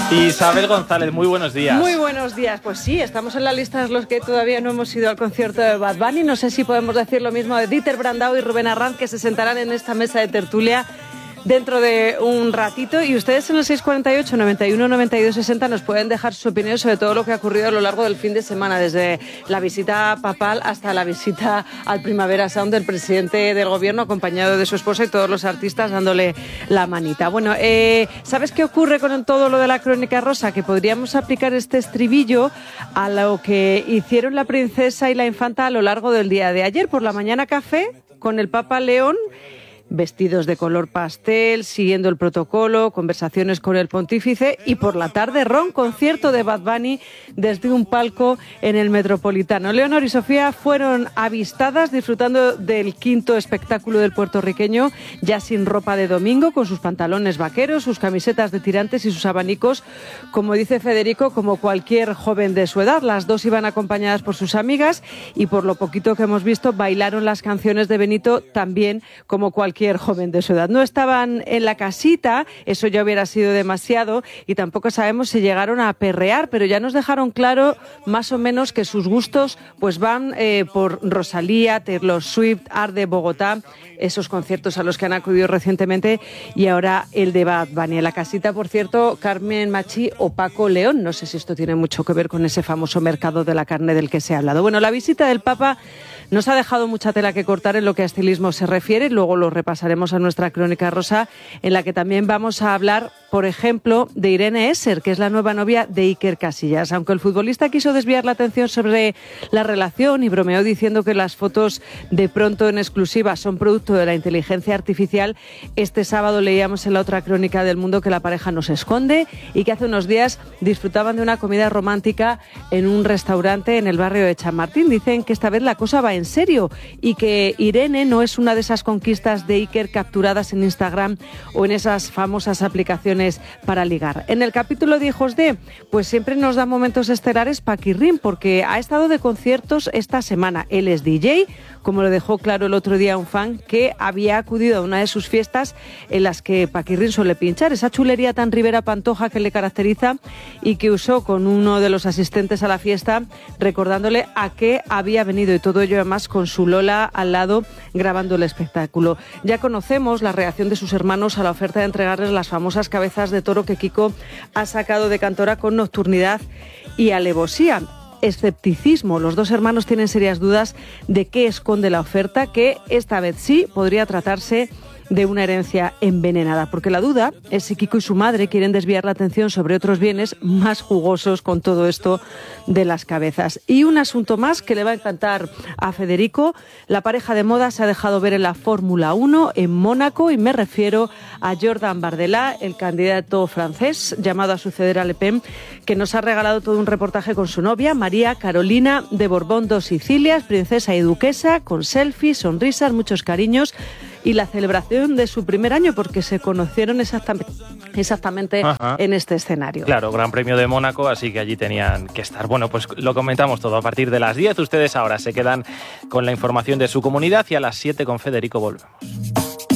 Isabel González, muy buenos días. Muy buenos días. Pues sí, estamos en la lista de los que todavía no hemos ido al concierto de Bad Bunny. No sé si podemos decir lo mismo de Dieter Brandau y Rubén Arranz, que se sentarán en esta mesa de tertulia dentro de un ratito. Y ustedes en el 648 91 92 60 nos pueden dejar sus opiniones sobre todo lo que ha ocurrido a lo largo del fin de semana, desde la visita papal hasta la visita al Primavera Sound del presidente del gobierno, acompañado de su esposa y todos los artistas dándole la manita. Bueno, ¿sabes qué ocurre con todo lo de la Crónica Rosa? Que podríamos aplicar este estribillo a lo que hicieron la princesa y la infanta a lo largo del día de ayer. Por la mañana café con el Papa León, vestidos de color pastel, siguiendo el protocolo, conversaciones con el pontífice, y por la tarde ron, concierto de Bad Bunny desde un palco en el Metropolitano. Leonor y Sofía fueron avistadas disfrutando del quinto espectáculo del puertorriqueño, ya sin ropa de domingo, con sus pantalones vaqueros, sus camisetas de tirantes y sus abanicos, como dice Federico, como cualquier joven de su edad. Las dos iban acompañadas por sus amigas y, por lo poquito que hemos visto, bailaron las canciones de Benito también como cualquier joven de su edad. No estaban en la casita, eso ya hubiera sido demasiado, y tampoco sabemos si llegaron a perrear, pero ya nos dejaron claro más o menos que sus gustos pues van por Rosalía, Taylor Swift, Art de Bogotá, esos conciertos a los que han acudido recientemente, y ahora el de Bad Bunny. En la casita, por cierto, Carmen Machi o Paco León. No sé si esto tiene mucho que ver con ese famoso mercado de la carne del que se ha hablado. Bueno, la visita del Papa nos ha dejado mucha tela que cortar en lo que a estilismo se refiere. Luego lo repasaremos a nuestra Crónica Rosa, en la que también vamos a hablar, por ejemplo, de Irene Esser, que es la nueva novia de Iker Casillas. Aunque el futbolista quiso desviar la atención sobre la relación y bromeó diciendo que las fotos de pronto en exclusiva son producto de la inteligencia artificial, este sábado leíamos en la otra Crónica del Mundo que la pareja no se esconde y que hace unos días disfrutaban de una comida romántica en un restaurante en el barrio de Chamartín. Dicen que esta vez la cosa va en serio y que Irene no es una de esas conquistas de Iker capturadas en Instagram o en esas famosas aplicaciones para ligar. En el capítulo de Hijos de, pues siempre nos da momentos estelares Paquirrín, porque ha estado de conciertos esta semana. Él es DJ, como lo dejó claro el otro día un fan que había acudido a una de sus fiestas en las que Paquirrín suele pinchar, esa chulería tan Rivera Pantoja que le caracteriza, y que usó con uno de los asistentes a la fiesta, recordándole a qué había venido, y todo ello además con su Lola al lado grabando el espectáculo. Ya conocemos la reacción de sus hermanos a la oferta de entregarles las famosas cabezas de toro que Kiko ha sacado de Cantora con nocturnidad y alevosía. Escepticismo. Los dos hermanos tienen serias dudas de qué esconde la oferta, que esta vez sí podría tratarse de una herencia envenenada, porque la duda es si Kiko y su madre quieren desviar la atención sobre otros bienes más jugosos con todo esto de las cabezas. Y un asunto más que le va a encantar a Federico: la pareja de moda se ha dejado ver en la Fórmula 1 en Mónaco, y me refiero a Jordan Bardella, el candidato francés llamado a suceder a Le Pen, que nos ha regalado todo un reportaje con su novia, María Carolina de Borbón dos Sicilias, princesa y duquesa, con selfies, sonrisas, muchos cariños, y la celebración de su primer año, porque se conocieron exactamente en este escenario. Claro, Gran Premio de Mónaco, así que allí tenían que estar. Bueno, pues lo comentamos todo a partir de las 10. Ustedes ahora se quedan con la información de su comunidad y a las 7 con Federico volvemos.